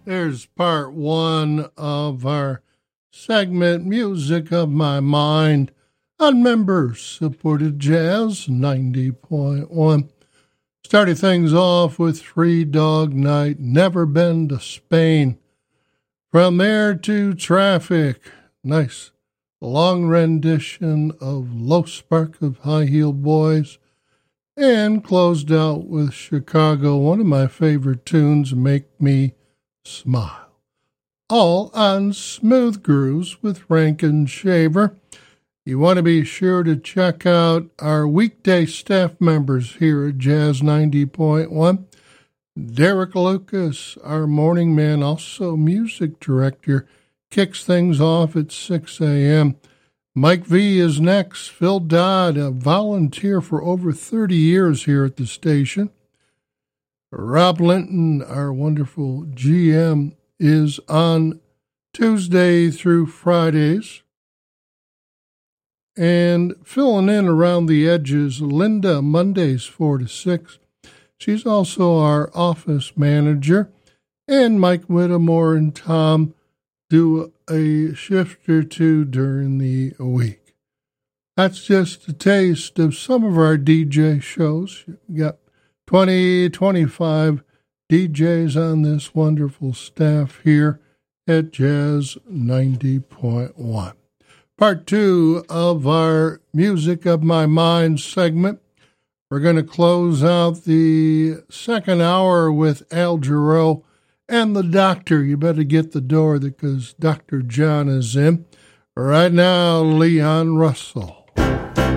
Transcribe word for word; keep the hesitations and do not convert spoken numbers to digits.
There's part one of our segment, Music of My Mind, on member-supported Jazz ninety point one. Starting things off with Three Dog Night, Never Been to Spain. From there to Traffic, nice long rendition of Low Spark of High Heel Boys. And closed out with Chicago, one of my favorite tunes, Make Me Smile. All on Smooth Grooves with Rankin Shaver. You want to be sure to check out our weekday staff members here at Jazz ninety point one. Derek Lucas, our morning man, also music director, kicks things off at six a.m. Mike V is next. Phil Dodd, a volunteer for over thirty years here at the station. Rob Linton, our wonderful G M, is on Tuesday through Fridays. And filling in around the edges, Linda, Mondays four to six. She's also our office manager. And Mike Whittemore and Tom do a shift or two during the week. That's just a taste of some of our D J shows. We got twenty, twenty-five D Js on this wonderful staff here at Jazz ninety point one. Part two of our Music of My Mind segment. We're going to close out the second hour with Al Jarreau and the doctor. You better get the door because Doctor John is in. Right now, Leon Russell.